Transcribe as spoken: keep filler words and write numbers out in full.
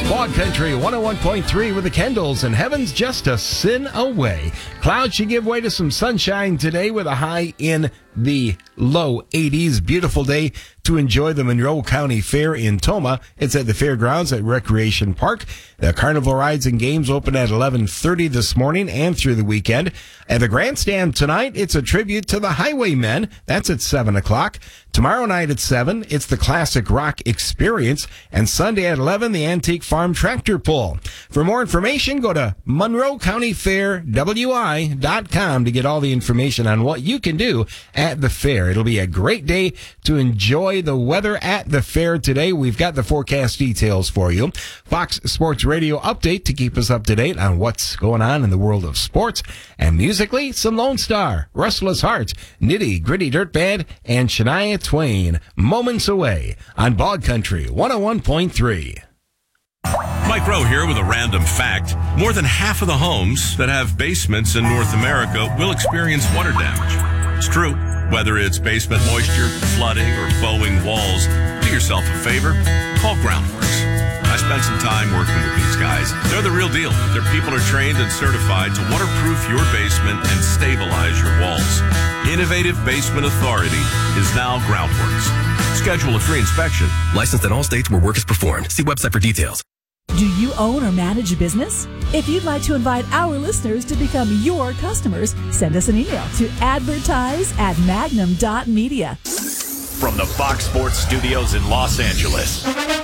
Bog Country one oh one point three with the Kendalls, and heaven's just a sin away. Clouds should give way to some sunshine today with a high in the low eighties. Beautiful day to enjoy the Monroe County Fair in Tomah. It's at the fairgrounds at Recreation Park. The carnival rides and games open at eleven thirty this morning and through the weekend. At the grandstand tonight, it's a tribute to the Highwaymen. That's at seven o'clock. Tomorrow night at seven, it's the Classic Rock Experience. And Sunday at eleven, the Antique Farm Tractor Pull. For more information, go to Monroe County Fair W I dot com to get all the information on what you can do at the fair. It'll be a great day to enjoy the weather at the fair today. We've got the forecast details for you. Fox Sports Radio update to keep us up to date on what's going on in the world of sports. And musically, some Lone Star, Restless Heart, Nitty Gritty Dirt Band, and Shania Twain, Moments Away on Bog Country one oh one point three. Mike Rowe here with a random fact. More than half of the homes that have basements in North America will experience water damage. It's true. Whether it's basement moisture, flooding, or bowing walls, do yourself a favor. Call Groundworks. I spent some time working with these guys. They're the real deal. Their people are trained and certified to waterproof your basement and stabilize your walls. Innovative Basement Authority is now Groundworks. Schedule a free inspection. Licensed in all states where work is performed. See website for details. Do you own or manage a business? If you'd like to invite our listeners to become your customers, send us an email to advertise at magnum dot media. From the Fox Sports Studios in Los Angeles,